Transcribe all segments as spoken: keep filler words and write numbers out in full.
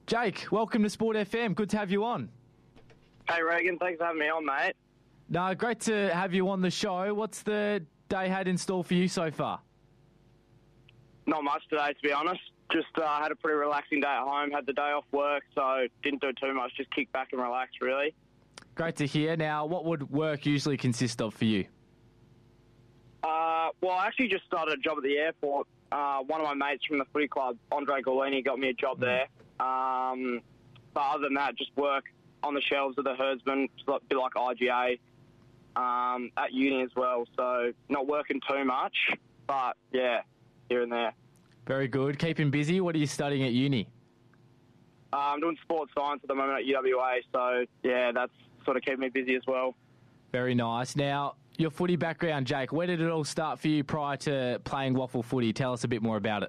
Jake, welcome to Sport F M. Good to have you on. Hey, Regan. Thanks for having me on, mate. No, great to have you on the show. What's the day had in store for you so far? Not much today, to be honest. Just uh, had a pretty relaxing day at home. Had the day off work, so didn't do too much. Just kick back and relax, really. Great to hear. Now, what would work usually consist of for you? Uh, well, I actually just started a job at the airport. Uh, one of my mates from the footy club, Andre Golini, got me a job there. Um, but other than that, just work on the shelves of the herdsman, a bit like I G A, um, at uni as well. So not working too much, but yeah, here and there. Very good. Keeping busy. What are you studying at uni? Uh, I'm doing sports science at the moment at U W A, so yeah, that's sort of keeping me busy as well. Very nice. Now, your footy background, Jake, where did it all start for you prior to playing waffle footy? Tell us a bit more about it.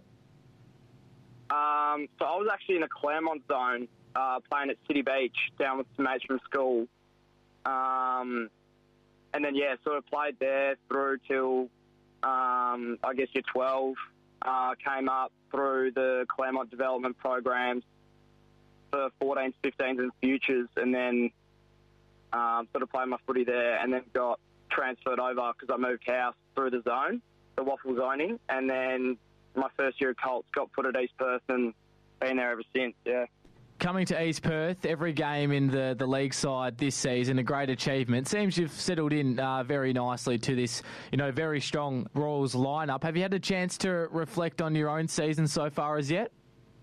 Um, so I was actually in the Claremont zone, uh, playing at City Beach down with some mates from school. Um, and then, yeah, sort of played there through till, um, I guess, year twelve. Uh, came up through the Claremont development programs for fourteens, fifteens and futures, and then um, sort of played my footy there, and then got transferred over because I moved house through the zone, the waffle zoning, and then my first year at Colts got put at East Perth and been there ever since, yeah. Coming to East Perth, every game in the, the league side this season, a great achievement. Seems you've settled in uh, very nicely to this, you know, very strong Royals lineup. Have you had a chance to reflect on your own season so far as yet?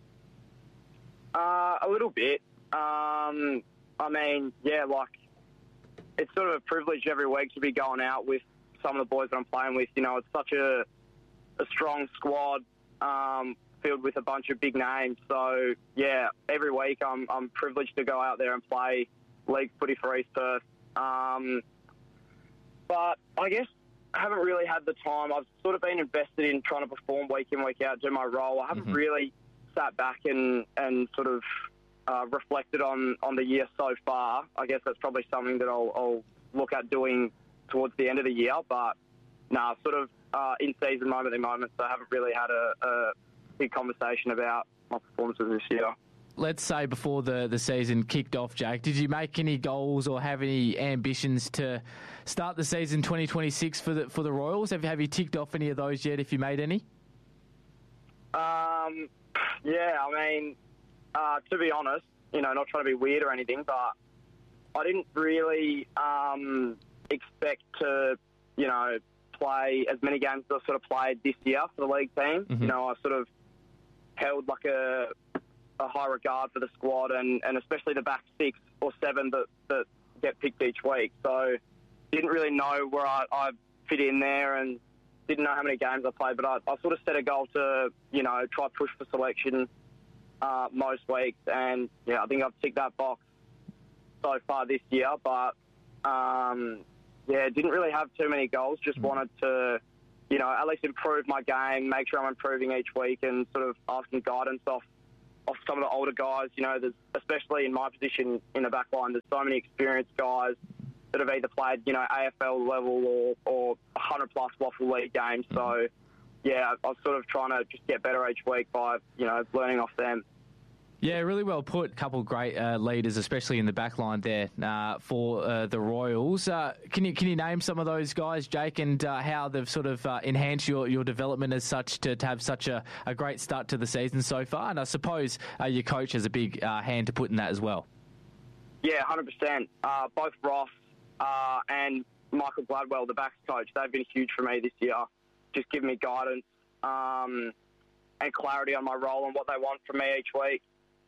Uh, a little bit. Um, I mean, yeah, like, it's sort of a privilege every week to be going out with some of the boys that I'm playing with. You know, it's such a, a strong squad, um, filled with a bunch of big names. So, yeah, every week I'm I'm privileged to go out there and play league footy for East Perth. Um, but I guess I haven't really had the time. I've sort of been invested in trying to perform week in, week out, do my role. I haven't mm-hmm. really sat back and, and sort of uh, reflected on, on the year so far. I guess that's probably something that I'll, I'll look at doing towards the end of the year. But, no, nah, sort of uh, in-season moment at the moment, so I haven't really had a... a big conversation about my performances this year. Let's say before the, the season kicked off, Jake, did you make any goals or have any ambitions to start the season twenty twenty-six for the for the Royals? Have you, have you ticked off any of those yet, if you made any? Um, yeah, I mean, uh, to be honest, you know, not trying to be weird or anything, but I didn't really um, expect to, you know, play as many games as I sort of played this year for the league team. Mm-hmm. You know, I sort of held like a a high regard for the squad and, and especially the back six or seven that, that get picked each week. So didn't really know where I, I fit in there and didn't know how many games I played, but I, I sort of set a goal to, you know, try push for selection uh, most weeks. And, yeah, I think I've ticked that box so far this year. But, um, yeah, didn't really have too many goals. Just mm-hmm. wanted to, you know, at least improve my game, make sure I'm improving each week and sort of asking guidance off off some of the older guys. You know, there's, especially in my position in the back line, there's so many experienced guys that have either played, you know, A F L level or, or one hundred plus Waffle League games. So, yeah, I was sort of trying to just get better each week by, you know, learning off them. Yeah, really well put. A couple of great uh, leaders, especially in the back line there uh, for uh, the Royals. Uh, can you can you name some of those guys, Jake, and uh, how they've sort of uh, enhanced your, your development as such to, to have such a, a great start to the season so far? And I suppose uh, your coach has a big uh, hand to put in that as well. Yeah, one hundred percent. Uh, both Ross uh, and Michael Gladwell, the backs coach, they've been huge for me this year. Just giving me guidance um, and clarity on my role and what they want from me each week.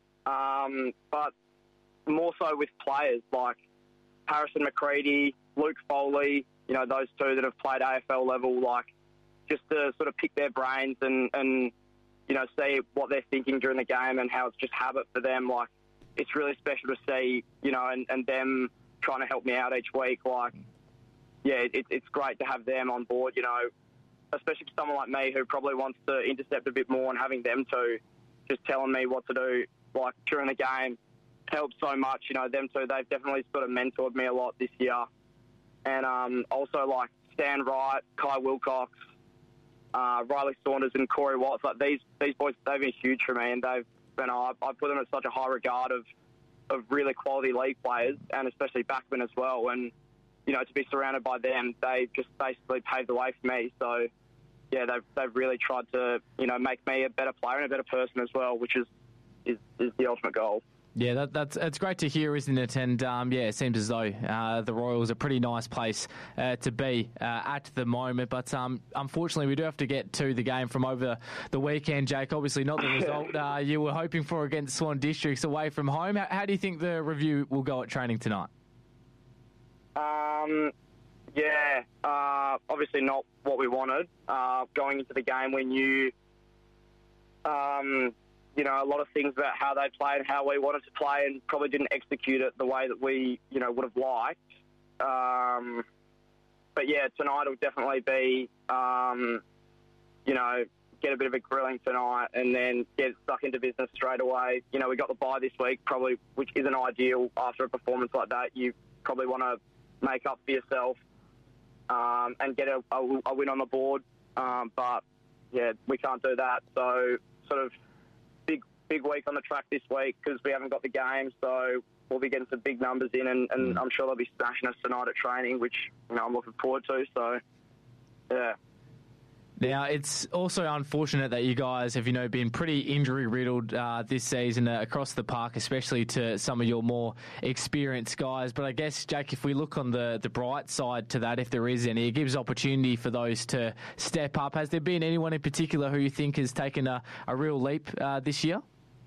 Um, but more so with players like Harrison McCready, Luke Foley, you know, those two that have played A F L level, like just to sort of pick their brains and, and, you know, see what they're thinking during the game and how it's just habit for them. Like, it's really special to see, you know, and, and them trying to help me out each week. Like, yeah, it, it's great to have them on board, you know, especially for someone like me who probably wants to intercept a bit more, and having them two just telling me what to do, like, during the game helps so much. You know, them two, they've definitely sort of mentored me a lot this year. And um, also, like, Stan Wright, Kai Wilcox, uh, Riley Saunders and Corey Watts, like, these these boys, they've been huge for me, and they've you know, I, I put them in such a high regard of, of really quality league players, and especially backmen as well. And, you know, to be surrounded by them, they just basically paved the way for me. So, yeah, they've, they've really tried to, you know, make me a better player and a better person as well, which is, is, is the ultimate goal. Yeah, that, that's it's great to hear, isn't it? And um, yeah, it seems as though uh, the Royals are a pretty nice place uh, to be uh, at the moment. But um, unfortunately, we do have to get to the game from over the weekend, Jake. Obviously, not the result uh, you were hoping for against Swan Districts away from home. How, how do you think the review will go at training tonight? Um, yeah, uh, obviously not what we wanted. Uh, going into the game, we knew. Um, you know, a lot of things about how they played and how we wanted to play, and probably didn't execute it the way that we, you know, would have liked. Um, but yeah, tonight will definitely be, um, you know, get a bit of a grilling tonight and then get stuck into business straight away. You know, we got the bye this week, probably, which isn't ideal after a performance like that. You probably want to make up for yourself um, and get a, a, a win on the board. Um, but yeah, we can't do that. So sort of, big week on the track this week because we haven't got the game, so we'll be getting some big numbers in, and, and mm. I'm sure they'll be smashing us tonight at training, which, you know, I'm looking forward to. So, yeah. Now, it's also unfortunate that you guys have, you know, been pretty injury-riddled uh, this season uh, across the park, especially to some of your more experienced guys. But I guess, Jake, if we look on the, the bright side to that, if there is any, it gives opportunity for those to step up. Has there been anyone in particular who you think has taken a, a real leap uh, this year?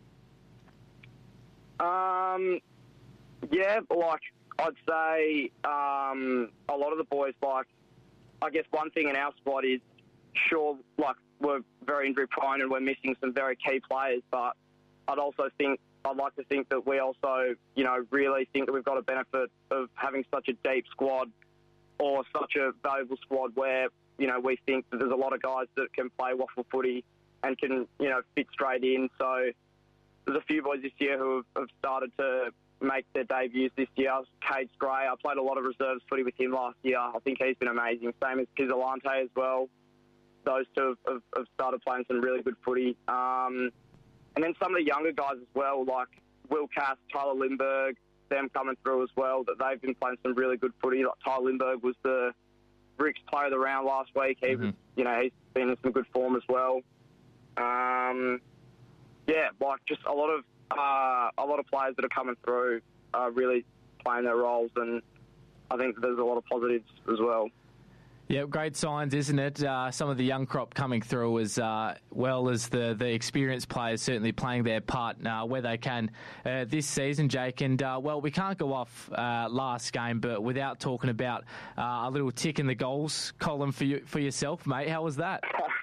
Um, yeah, like, I'd say um, a lot of the boys, like, I guess one thing in our squad is, sure, like, we're very injury prone and we're missing some very key players, but I'd also think, I'd like to think that we also, you know, really think that we've got a benefit of having such a deep squad or such a valuable squad where, you know, we think that there's a lot of guys that can play waffle footy and can, you know, fit straight in. So there's a few boys this year who have, have started to make their debuts this year. Cade Gray, I played a lot of reserves footy with him last year. I think he's been amazing. Same as Pizzolante as well. Those two have, have, have started playing some really good footy. Um, and then some of the younger guys as well, like Will Cass, Tyler Lindbergh, them coming through as well, that they've been playing some really good footy. Like Tyler Lindbergh was the Rick's player of the round last week. He mm-hmm. was, you know, he's been in some good form as well. Um, yeah, like just a lot of uh, a lot of players that are coming through are really playing their roles, and I think there's a lot of positives as well. Yeah, great signs, isn't it? Uh, some of the young crop coming through as uh, well as the, the experienced players certainly playing their part uh, where they can uh, this season, Jake. And, uh, well, we can't go off uh, last game, but without talking about uh, a little tick in the goals column for you, for yourself, mate. How was that?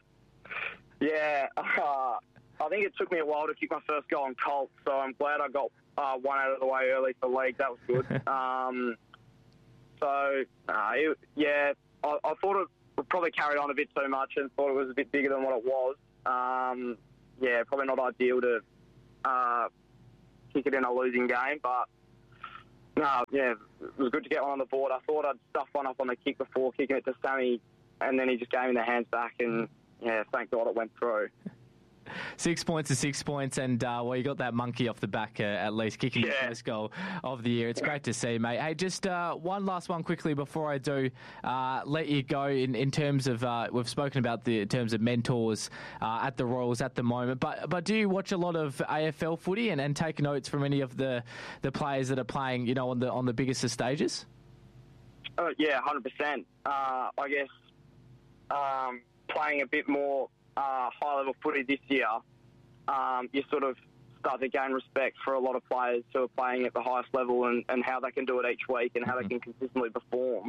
yeah, uh, I think it took me a while to kick my first goal on Colt, so I'm glad I got uh, one out of the way early for league. That was good. um, so, uh, it, yeah... I, I thought it would probably carry on a bit too much and thought it was a bit bigger than what it was. Um, yeah, probably not ideal to uh, kick it in a losing game, but no, yeah, it was good to get one on the board. I thought I'd stuff one up on the kick before kicking it to Sammy, and then he just gave me the hands back, and yeah, thank God it went through. Six points to six points, and uh, well, you got that monkey off the back uh, at least, kicking yeah. the first goal of the year. It's great to see, mate. Hey, just uh, one last one quickly before I do uh, let you go. In, in terms of, uh, we've spoken about the in terms of mentors uh, at the Royals at the moment, but but do you watch a lot of A F L footy and, and take notes from any of the, the players that are playing, you know, on the on the biggest of stages? Uh, yeah, one hundred percent. Uh, I guess um, playing a bit more Uh, high-level footy this year, um, you sort of start to gain respect for a lot of players who are playing at the highest level and, and how they can do it each week and how mm-hmm. they can consistently perform.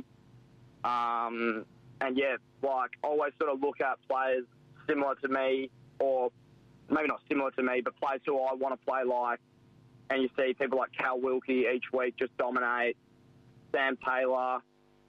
Um, and, yeah, like, always sort of look at players similar to me, or maybe not similar to me, but players who I want to play like, and you see people like Cal Wilkie each week just dominate, Sam Taylor,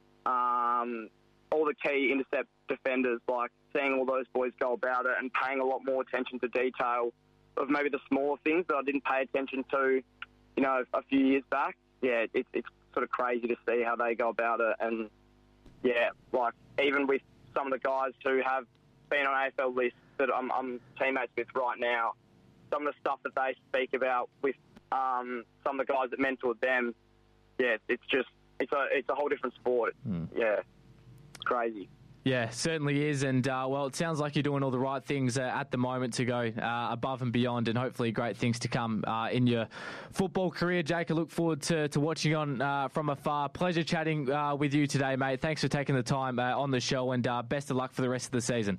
um, all the key intercept defenders, like seeing all those boys go about it and paying a lot more attention to detail of maybe the smaller things that I didn't pay attention to, you know, a few years back. Yeah, it, it's sort of crazy to see how they go about it. And, yeah, like even with some of the guys who have been on A F L lists that I'm, I'm teammates with right now, some of the stuff that they speak about with um, some of the guys that mentored them, yeah, it's just it's a it's a whole different sport. Mm. Yeah, it's crazy. Yeah, certainly is. And, uh, well, it sounds like you're doing all the right things uh, at the moment to go uh, above and beyond, and hopefully great things to come uh, in your football career. Jake, I look forward to, to watching on uh, from afar. Pleasure chatting uh, with you today, mate. Thanks for taking the time uh, on the show, and uh, best of luck for the rest of the season.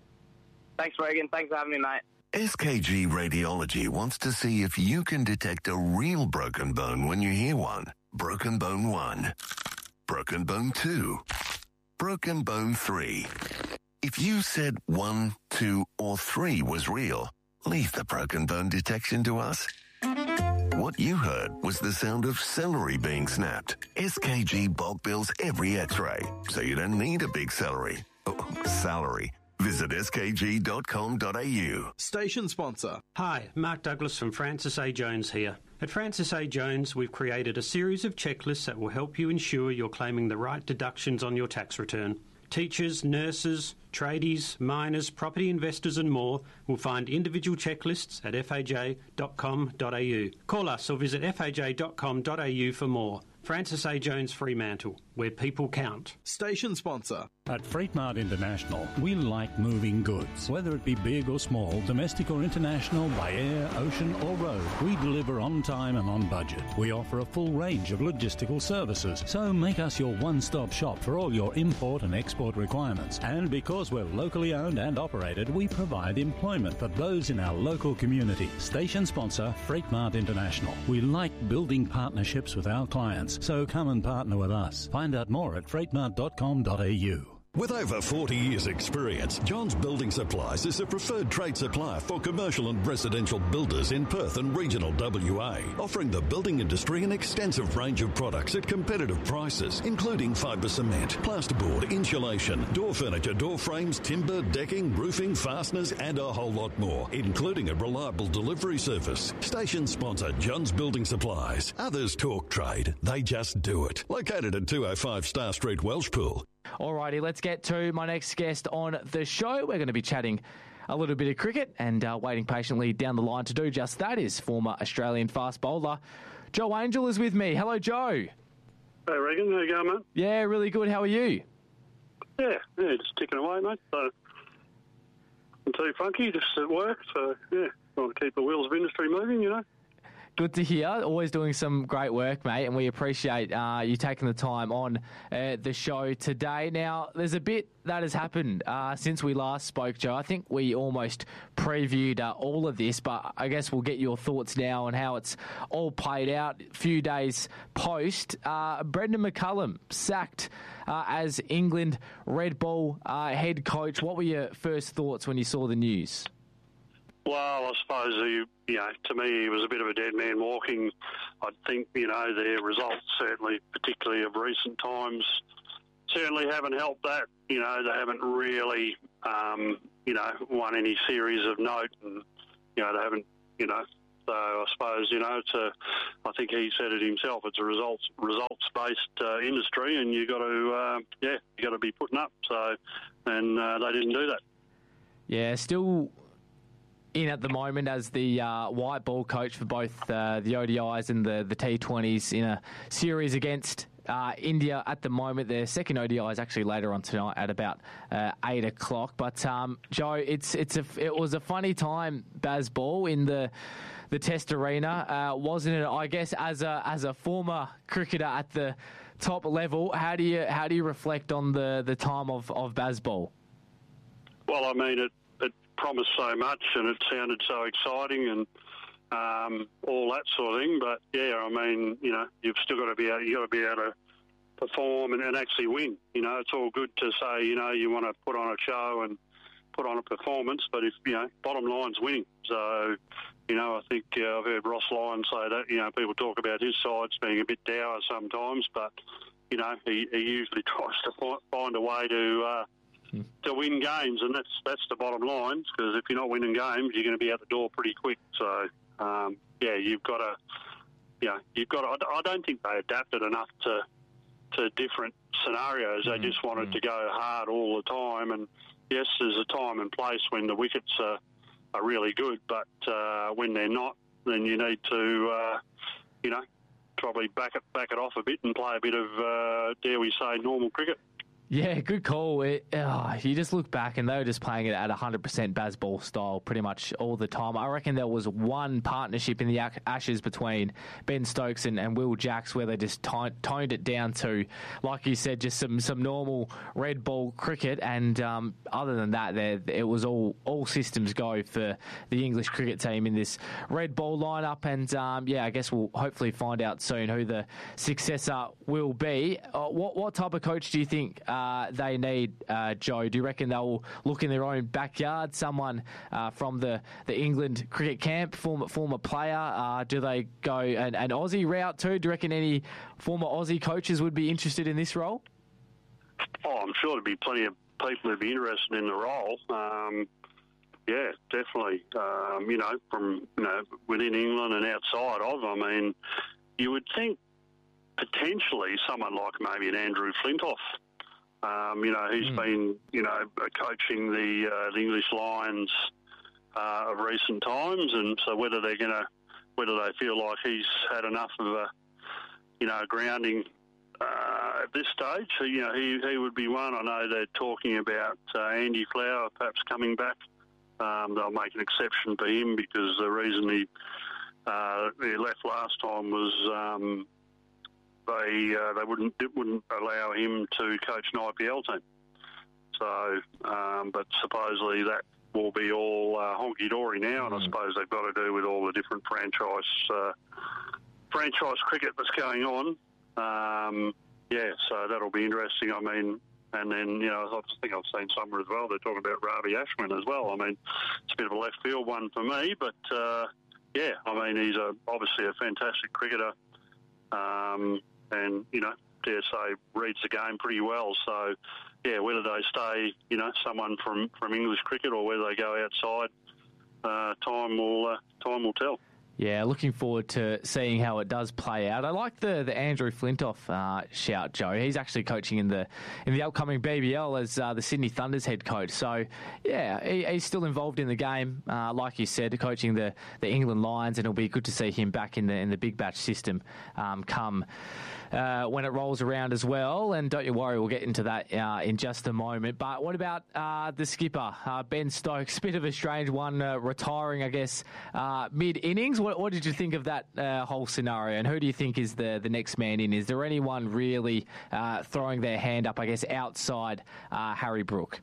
Thanks, Regan. Thanks for having me, mate. S K G Radiology wants to see if you can detect a real broken bone when you hear one. Broken bone one. Broken bone two. Broken bone three. If you said one, two, or three was real, leave the broken bone detection to us. What you heard was the sound of celery being snapped. S K G bulk bills every x-ray, so you don't need a big celery. Oh, salary. Visit s k g dot com dot a u. Station sponsor. Hi, Mark Douglas from Francis A. Jones here. At Francis A. Jones, we've created a series of checklists that will help you ensure you're claiming the right deductions on your tax return. Teachers, nurses, tradies, miners, property investors and more will find individual checklists at f a j dot com dot a u. Call us or visit f a j dot com dot a u for more. Francis A. Jones Fremantle, where people count. Station sponsor. At Freight Mart International, we like moving goods. Whether it be big or small, domestic or international, by air, ocean or road, we deliver on time and on budget. We offer a full range of logistical services, so make us your one-stop shop for all your import and export requirements. And because we're locally owned and operated, we provide employment for those in our local community. Station sponsor, Freight Mart International. We like building partnerships with our clients, so come and partner with us. Find out more at freight mart dot com dot a u. With over forty years' experience, John's Building Supplies is a preferred trade supplier for commercial and residential builders in Perth and regional W A, offering the building industry an extensive range of products at competitive prices, including fibre cement, plasterboard, insulation, door furniture, door frames, timber, decking, roofing, fasteners, and a whole lot more, including a reliable delivery service. Station sponsor John's Building Supplies. Others talk trade, they just do it. Located at two oh five Star Street, Welshpool. Alrighty, let's get to my next guest on the show. We're going to be chatting a little bit of cricket, and uh, waiting patiently down the line to do just that is former Australian fast bowler Joe Angel is with me. Hello, Joe. Hey, Regan. How you going, mate? Yeah, really good. How are you? Yeah, yeah, just ticking away, mate. So, I'm too funky, just at work. So, yeah, trying to keep the wheels of industry moving, you know. Good to hear. Always doing some great work, mate, and we appreciate uh, you taking the time on uh, the show today. Now, there's a bit that has happened uh, since we last spoke, Joe. I think we almost previewed uh, all of this, but I guess we'll get your thoughts now on how it's all played out a few days post. Uh, Brendan McCullum sacked uh, as England Red Bull uh, head coach. What were your first thoughts when you saw the news? Well, I suppose, he, you know, to me, he was a bit of a dead man walking. I think, you know, their results, certainly, particularly of recent times, certainly haven't helped that. You know, they haven't really, um, you know, won any series of note, and, you know, they haven't, you know, so I suppose, you know, it's a, I think he said it himself, it's a results, results-based uh, industry, and you got to, uh, yeah, you got to be putting up. So, and uh, they didn't do that. Yeah, still in at the moment as the uh, white ball coach for both uh, the O D Is and the, the T twenties in a series against uh, India at the moment. Their second O D I is actually later on tonight at about uh, eight o'clock. But, um, Joe, it's it's a, it was a funny time, Baz Ball, in the the Test arena, uh, wasn't it? I guess as a as a former cricketer at the top level, how do you how do you reflect on the, the time of, of Baz Ball? Well, I mean, it promised so much, and it sounded so exciting, and um, all that sort of thing. But yeah, I mean, you know, you've still got to be able, you got to be able to perform and, and actually win. You know, it's all good to say, you know, you want to put on a show and put on a performance, but if you know, bottom line's winning. So, you know, I think uh, I've heard Ross Lyon say that. You know, people talk about his sides being a bit dour sometimes, but you know, he, he usually tries to find a way to. Uh, to win games, and that's that's the bottom line, because if you're not winning games, you're going to be out the door pretty quick. So, um, yeah, you've got to, you know, you've got to, I don't think they adapted enough to to different scenarios. They mm-hmm. just wanted mm-hmm. to go hard all the time, and yes, there's a time and place when the wickets are, are really good. But uh, when they're not, then you need to, uh, you know, probably back it back it off a bit and play a bit of, uh, dare we say, normal cricket. Yeah, good call. It, oh, you just look back and they were just playing it at one hundred percent Bazball style pretty much all the time. I reckon there was one partnership in the Ashes between Ben Stokes and, and Will Jacks where they just t- toned it down to, like you said, just some, some normal red ball cricket. And um, other than that, there it was all, all systems go for the English cricket team in this red ball lineup. And um, yeah, I guess we'll hopefully find out soon who the successor will be. Uh, what, what type of coach do you think Uh, Uh, they need, uh, Joe? Do you reckon they'll look in their own backyard? Someone uh, from the, the England cricket camp, former former player? Uh, do they go an, an Aussie route too? Do you reckon any former Aussie coaches would be interested in this role? Oh, I'm sure there'd be plenty of people who'd be interested in the role. Um, yeah, definitely. Um, you know, from you know within England and outside of. I mean, you would think potentially someone like maybe an Andrew Flintoff. Um, you know, he's mm. been, you know, coaching the, uh, the English Lions uh, of recent times, and so whether they're going to, whether they feel like he's had enough of a, you know, grounding uh, at this stage, so, you know, he, he would be one. I know they're talking about uh, Andy Flower perhaps coming back. Um, they'll make an exception for him because the reason he, uh, he left last time was. Um, They uh, they wouldn't it wouldn't allow him to coach an I P L team. So, um, but supposedly that will be all uh, honky dory now, and mm. I suppose they've got to do with all the different franchise uh, franchise cricket that's going on. Um, yeah, so that'll be interesting. I mean, and then you know I think I've seen somewhere as well they're talking about Ravi Ashwin as well. I mean, it's a bit of a left field one for me, but uh, yeah, I mean he's a, obviously a fantastic cricketer. Um, and, you know, dare say, reads the game pretty well. So, yeah, whether they stay, you know, someone from, from English cricket or whether they go outside, uh, time will uh, time will tell. Yeah, looking forward to seeing how it does play out. I like the, the Andrew Flintoff uh, shout, Joe. He's actually coaching in the in the upcoming B B L as uh, the Sydney Thunder's head coach. So, yeah, he, he's still involved in the game, uh, like you said, coaching the, the England Lions, and it'll be good to see him back in the in the Big Batch system um, come uh, when it rolls around as well. And don't you worry, we'll get into that uh, in just a moment. But what about uh, the skipper, uh, Ben Stokes? Bit of a strange one, uh, retiring, I guess, uh, mid-innings. What, what did you think of that uh, whole scenario, and who do you think is the, the next man in? Is there anyone really uh, throwing their hand up, I guess, outside uh, Harry Brook?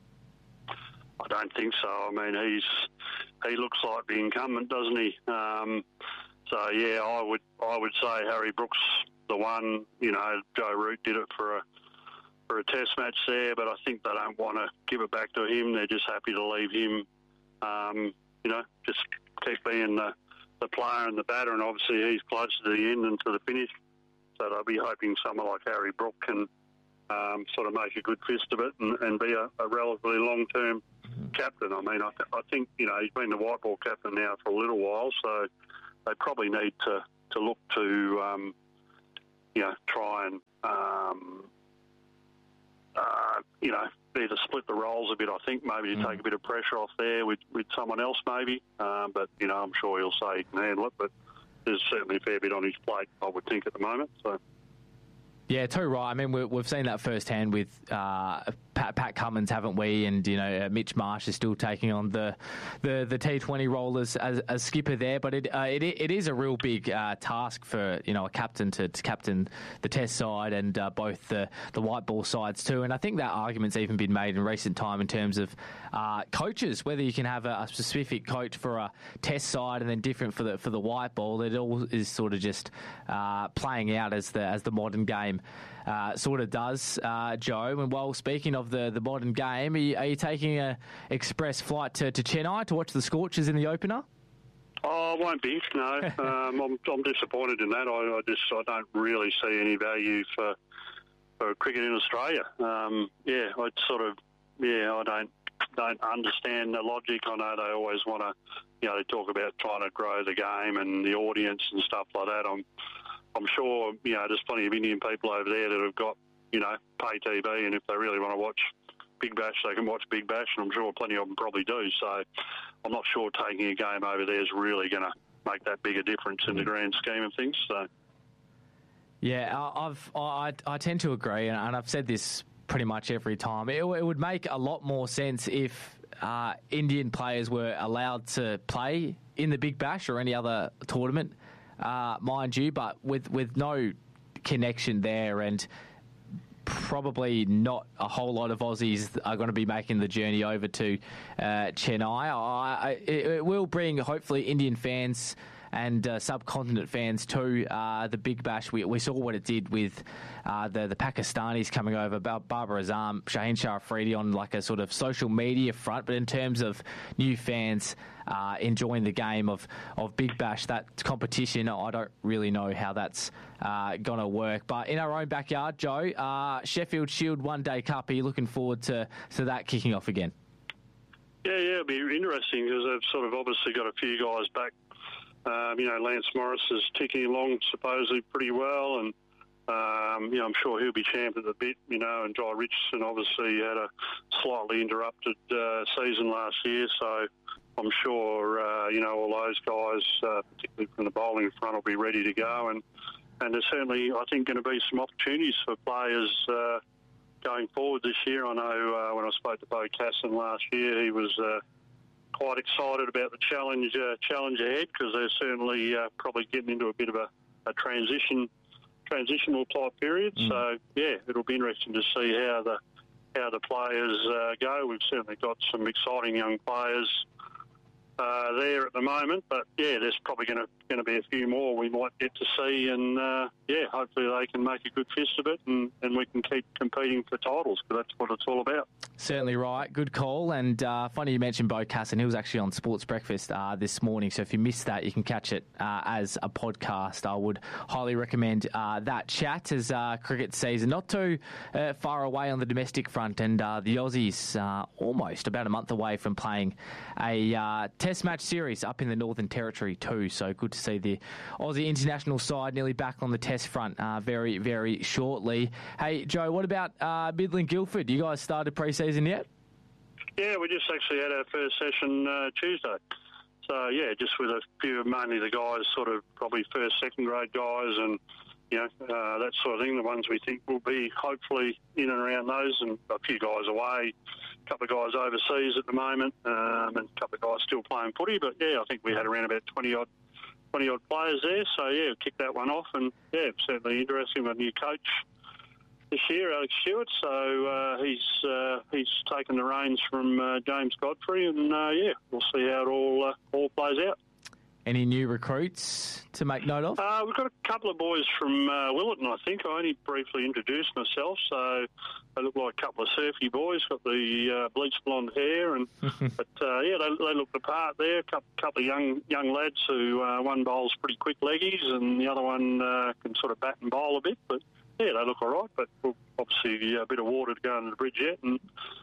I don't think so. I mean, he's he looks like the incumbent, doesn't he? Um, so yeah, I would I would say Harry Brook's the one. You know, Joe Root did it for a for a Test match there, but I think they don't want to give it back to him. They're just happy to leave him. Um, you know, just keep being the the player and the batter, and obviously he's close to the end and to the finish. So they'll be hoping someone like Harry Brook can um, sort of make a good fist of it and, and be a, a relatively long-term captain. I mean, I, th- I think, you know, he's been the white ball captain now for a little while, so they probably need to, to look to, um, you know, try and, um, uh, you know, either split the roles a bit, I think, maybe to mm. take a bit of pressure off there with, with someone else maybe. Um, but, you know, I'm sure he'll say he can handle it, but there's certainly a fair bit on his plate, I would think, at the moment. So. Yeah, too right. I mean, we've seen that firsthand with uh, Pat, Pat Cummins, haven't we? And, you know, uh, Mitch Marsh is still taking on the the, the T twenty role as, as, as skipper there. But it, uh, it it is a real big uh, task for, you know, a captain to, to captain the Test side and uh, both the, the white ball sides too. And I think that argument's even been made in recent time in terms of uh, coaches, whether you can have a, a specific coach for a Test side and then different for the for the white ball. It all is sort of just uh, playing out as the as the modern game Uh, sort of does, uh, Joe. And while speaking of the, the modern game, are you, are you taking a express flight to, to Chennai to watch the Scorchers in the opener? Oh, I won't be. No, um, I'm, I'm disappointed in that. I, I just I don't really see any value for for cricket in Australia. Um, yeah, I sort of yeah I don't don't understand the logic. I know they always want to, you know, they talk about trying to grow the game and the audience and stuff like that. I'm I'm sure, you know, there's plenty of Indian people over there that have got, you know, pay T V, and if they really want to watch Big Bash, they can watch Big Bash, and I'm sure plenty of them probably do. So I'm not sure taking a game over there is really going to make that big a difference in the grand scheme of things. So. Yeah, I've I, I tend to agree, and I've said this pretty much every time. It, it would make a lot more sense if uh, Indian players were allowed to play in the Big Bash or any other tournament, uh, mind you, but with, with no connection there, and probably not a whole lot of Aussies are going to be making the journey over to uh, Chennai. I, I, it, it will bring, hopefully, Indian fans and uh, subcontinent fans too. Uh, the Big Bash, we, we saw what it did with uh, the the Pakistanis coming over, Babar Azam, Shaheen Shah Afridi on like a sort of social media front. But in terms of new fans uh, enjoying the game of, of Big Bash, that competition, I don't really know how that's uh, going to work. But in our own backyard, Joe, uh, Sheffield Shield One Day Cup, are you looking forward to, to that kicking off again? Yeah, yeah, it'll be interesting because they've sort of obviously got a few guys back. Um, you know, Lance Morris is ticking along supposedly pretty well, and um, you know, I'm sure he'll be championed a bit. You know, and Jai Richardson obviously had a slightly interrupted uh, season last year, so I'm sure uh, you know all those guys, uh, particularly from the bowling front, will be ready to go. And and there's certainly, I think, going to be some opportunities for players uh, going forward this year. I know uh, when I spoke to Bo Casson last year, he was Uh, quite excited about the challenge uh, challenge ahead because they're certainly uh, probably getting into a bit of a, a transition transitional type period. Mm. So yeah, it'll be interesting to see how the how the players uh, go. We've certainly got some exciting young players uh, there at the moment, but yeah, there's probably going to going to be a few more we might get to see, and uh, yeah, hopefully they can make a good fist of it, and, and we can keep competing for titles because that's what it's all about. Certainly right. Good call. And uh, funny you mentioned Bo Casson. He was actually on Sports Breakfast uh, this morning. So if you missed that, you can catch it uh, as a podcast. I would highly recommend uh, that chat as uh, cricket season not too uh, far away on the domestic front. And uh, the Aussies uh, almost about a month away from playing a uh, test match series up in the Northern Territory too. So good to see the Aussie international side nearly back on the test front uh, very, very shortly. Hey, Joe, what about uh, Midland Guildford? You guys started pre-season yet? Yeah, we just actually had our first session uh, Tuesday. So, yeah, just with a few, mainly the guys, sort of probably first, second grade guys and, you know, uh, that sort of thing, the ones we think will be hopefully in and around those, and a few guys away, a couple of guys overseas at the moment, um, and a couple of guys still playing footy. But, yeah, I think we had around about twenty-odd twenty-odd players there. So, yeah, kick that one off. And, yeah, certainly interesting with a new coach this year, Alex Stewart. So uh, he's uh, he's taken the reins from uh, James Godfrey, and uh, yeah, we'll see how it all uh, all plays out. Any new recruits to make note of? Uh, we've got a couple of boys from uh, Willetton, I think. I only briefly introduced myself, so they look like a couple of surfy boys. Got the uh, bleached blonde hair, and but uh, yeah, they, they look the part there. A couple, couple of young young lads who uh, one bowls pretty quick leggies, and the other one uh, can sort of bat and bowl a bit, but. Yeah, they look all right, but we'll obviously a bit of water to go under the bridge yet, and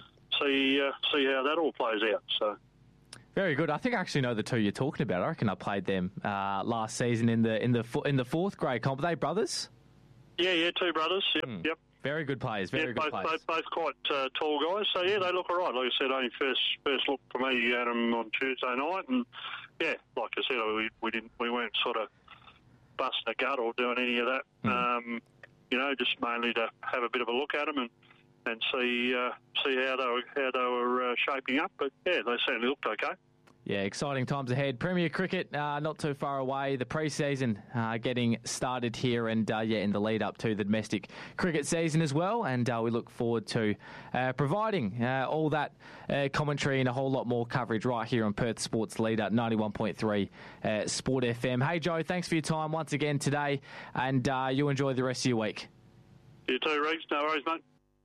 see uh, see how that all plays out. So, very good. I think I actually know the two you're talking about. I reckon I played them uh, last season in the in the in the fourth grade comp. Are they brothers? Yeah, yeah, two brothers. Yep, hmm. yep. Very good players. Very yeah, good both, players. Both, both quite uh, tall guys. So yeah, they look all right. Like I said, only first first look for me at them on Tuesday night, and yeah, like I said, we we didn't we weren't sort of busting a gut or doing any of that. Hmm. Um, You know, just mainly to have a bit of a look at them and and see uh, see how they were how they were uh, shaping up. But yeah, they certainly looked okay. Yeah, exciting times ahead. Premier Cricket uh, not too far away. The pre-season uh, getting started here, and uh, yeah, in the lead up to the domestic cricket season as well. And uh, we look forward to uh, providing uh, all that uh, commentary and a whole lot more coverage right here on Perth Sports Leader ninety-one point three uh, Sport F M. Hey Joe, thanks for your time once again today, and uh, you enjoy the rest of your week. You too, Regs. No worries, mate.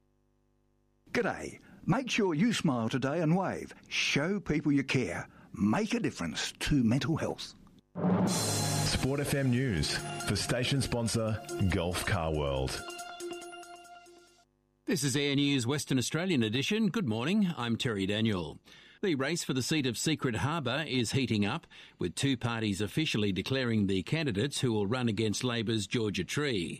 G'day. Make sure you smile today and wave. Show people you care. Make a difference to mental health. Sport F M News for station sponsor Gulf Car World. This is Air News Western Australian edition. Good morning, I'm Terry Daniel. The race for the seat of Secret Harbour is heating up, with two parties officially declaring the candidates who will run against Labor's Georgia Tree.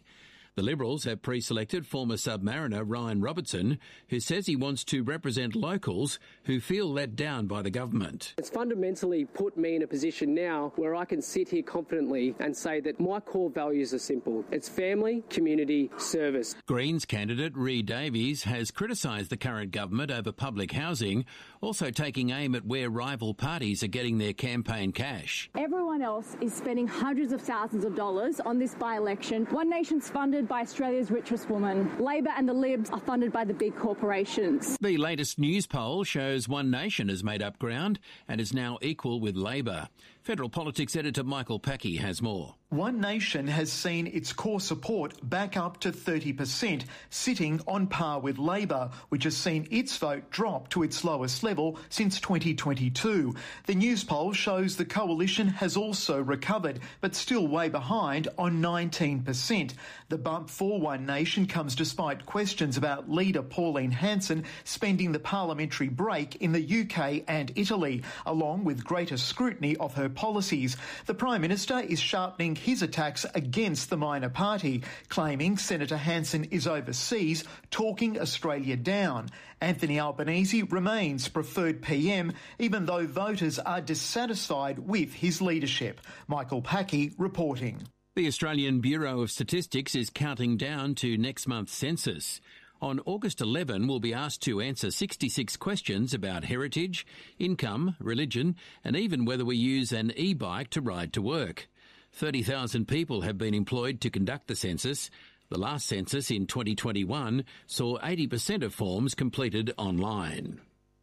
The Liberals have pre-selected former Submariner Ryan Robertson, who says he wants to represent locals who feel let down by the government. It's fundamentally put me in a position now where I can sit here confidently and say that my core values are simple. It's family, community, service. Greens candidate Ree Davies has criticised the current government over public housing, also taking aim at where rival parties are getting their campaign cash. Everyone else is spending hundreds of thousands of dollars on this by-election. One Nation's funded by Australia's richest woman. Labor and the Libs are funded by the big corporations. The latest news poll shows One Nation has made up ground and is now equal with Labor. Federal Politics editor Michael Packy has more. One Nation has seen its core support back up to thirty percent, sitting on par with Labor, which has seen its vote drop to its lowest level since twenty twenty-two. The news poll shows the coalition has also recovered, but still way behind on nineteen percent. The bump for One Nation comes despite questions about leader Pauline Hanson spending the parliamentary break in the U K and Italy, along with greater scrutiny of her policies. The Prime Minister is sharpening his attacks against the minor party, claiming Senator Hanson is overseas talking Australia down. Anthony Albanese remains preferred P M, even though voters are dissatisfied with his leadership. Michael Packy reporting. The Australian Bureau of Statistics is counting down to next month's census. On August eleventh, we'll be asked to answer sixty-six questions about heritage, income, religion, and even whether we use an e-bike to ride to work. thirty thousand people have been employed to conduct the census. The last census in twenty twenty-one saw eighty percent of forms completed online.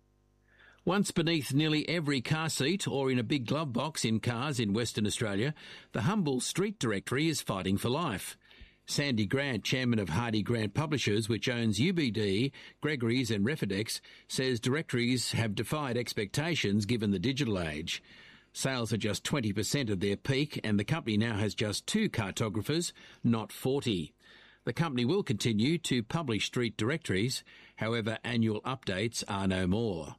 Once beneath nearly every car seat or in a big glove box in cars in Western Australia, the Humble Street Directory is fighting for life. Sandy Grant, chairman of Hardy Grant Publishers, which owns U B D, Gregory's and Refidex, says directories have defied expectations given the digital age. Sales are just twenty percent of their peak, and the company now has just two cartographers, not forty. The company will continue to publish street directories, however annual updates are no more.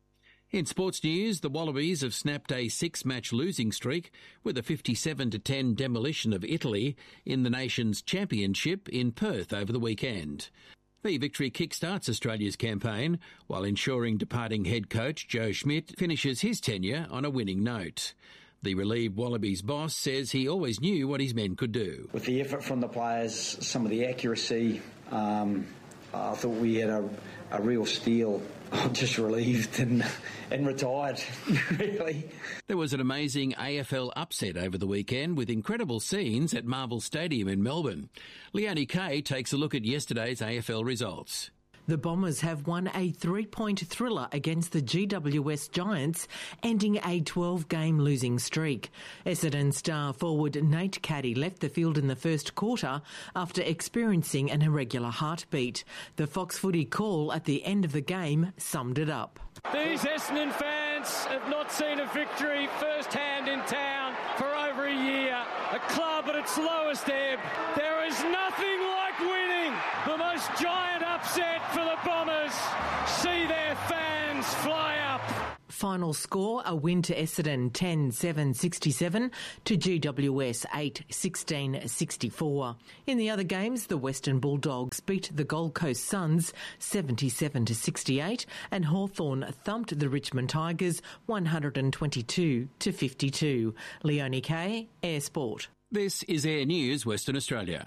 In sports news, the Wallabies have snapped a six-match losing streak with a fifty-seven to ten demolition of Italy in the nation's championship in Perth over the weekend. The victory kickstarts Australia's campaign, while ensuring departing head coach Joe Schmidt finishes his tenure on a winning note. The relieved Wallabies boss says he always knew what his men could do. With the effort from the players, some of the accuracy, um, I thought we had a, a real steal. I'm just relieved and, and retired, really. There was an amazing A F L upset over the weekend with incredible scenes at Marvel Stadium in Melbourne. Leonie Kay takes a look at yesterday's A F L results. The Bombers have won a three-point thriller against the G W S Giants, ending a twelve-game losing streak. Essendon star forward Nate Caddy left the field in the first quarter after experiencing an irregular heartbeat. The Fox Footy call at the end of the game summed it up. These Essendon fans have not seen a victory firsthand in town for over a year. A club at its lowest ebb. There is nothing like winning. The most giant upset for the Bombers. See their fans fly up. Final score, a win to Essendon ten seven sixty-seven to G W S eight sixteen sixty-four. In the other games, the Western Bulldogs beat the Gold Coast Suns seventy-seven to sixty-eight and Hawthorn thumped the Richmond Tigers one twenty-two to fifty-two. Leonie Kay, Air Sport. This is Air News Western Australia.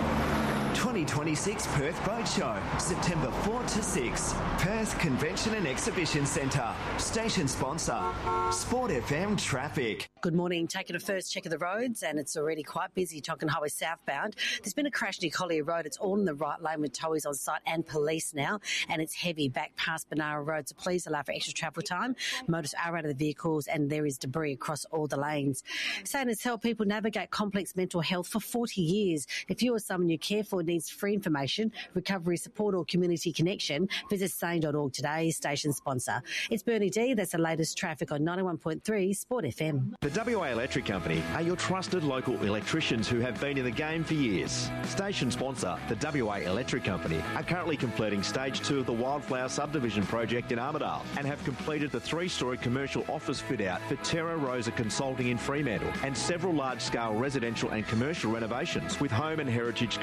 twenty twenty-six Perth Boat Show, September fourth to sixth. Perth Convention and Exhibition Centre. Station sponsor, Sport F M Traffic. Good morning. Taking a first check of the roads, and it's already quite busy. Talking Highway southbound. There's been a crash near Collier Road. It's all in the right lane with towies on site and police now, and it's heavy back past Benara Road. So please allow for extra travel time. Motorists are out of the vehicles, and there is debris across all the lanes. Sane has helped people navigate complex mental health for forty years. If you or someone you care for needs free information, recovery support or community connection, visit sane dot org today. Station sponsor. It's Bernie D. That's the latest traffic on ninety-one point three Sport F M. The W A Electric Company are your trusted local electricians who have been in the game for years. Station sponsor, the W A Electric Company, are currently completing stage two of the Wildflower Subdivision project in Armidale and have completed the three-storey commercial office fit-out for Terra Rosa Consulting in Fremantle and several large-scale residential and commercial renovations with home and heritage construction.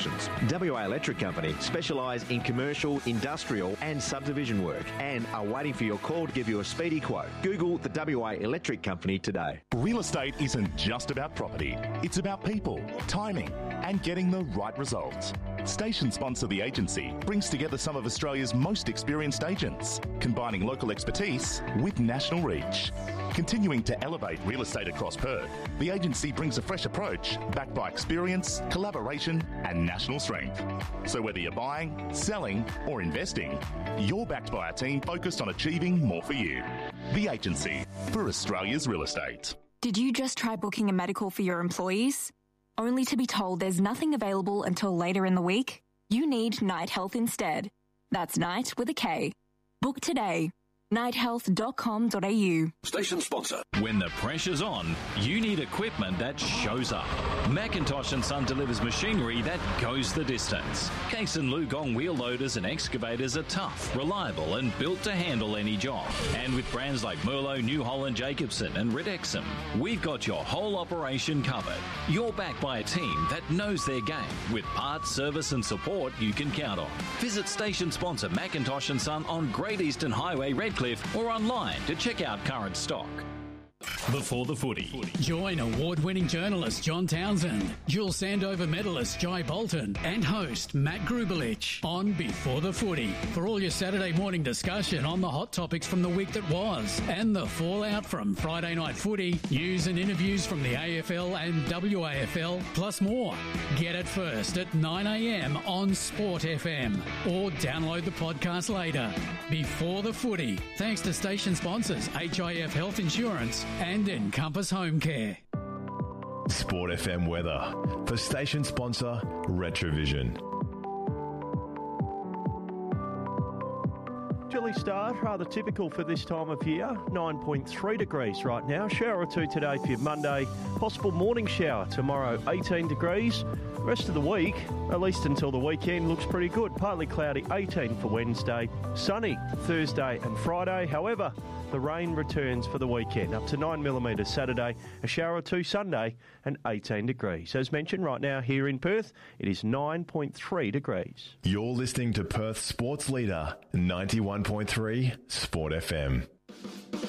Solutions. W A Electric Company specialise in commercial, industrial and subdivision work and are waiting for your call to give you a speedy quote. Google the W A Electric Company today. Real estate isn't just about property. It's about people, timing and getting the right results. Station sponsor The Agency brings together some of Australia's most experienced agents, combining local expertise with national reach. Continuing to elevate real estate across Perth, The Agency brings a fresh approach backed by experience, collaboration and national strength. So whether you're buying, selling or investing, you're backed by a team focused on achieving more for you. The Agency, for Australia's real estate. Did you just try booking a medical for your employees, only to be told there's nothing available until later in the week? You need Night Health instead. That's Night with a K. Book today. night health dot com dot a u. Station sponsor. When the pressure's on, you need equipment that shows up. Macintosh and Son delivers machinery that goes the distance. Case and Lugong wheel loaders and excavators are tough, reliable and built to handle any job. And with brands like Merlo, New Holland, Jacobson and Ridexum, we've got your whole operation covered. You're backed by a team that knows their game with parts, service and support you can count on. Visit station sponsor Macintosh and Son on Great Eastern Highway, Redcliffe, or online to check out current stock. Before the Footy. Join award-winning journalist John Townsend, dual Sandover medalist Jai Bolton and host Matt Grubelich on Before the Footy for all your Saturday morning discussion on the hot topics from the week that was and the fallout from Friday night footy, news and interviews from the A F L and W A F L, plus more. Get it first at nine a m on Sport F M or download the podcast later. Before the Footy, thanks to station sponsors H I F Health Insurance and Encompass Home Care. Sport F M weather for station sponsor Retrovision. Chilly start, rather typical for this time of year. nine point three degrees right now. Shower or two today for your Monday. Possible morning shower tomorrow, eighteen degrees. Rest of the week, at least until the weekend, looks pretty good. Partly cloudy, eighteen for Wednesday. Sunny Thursday and Friday. However, the rain returns for the weekend, up to nine millimetres Saturday, a shower or two Sunday, and eighteen degrees. As mentioned, right now here in Perth, it is nine point three degrees. You're listening to Perth Sports Leader, ninety-one point three Sport F M.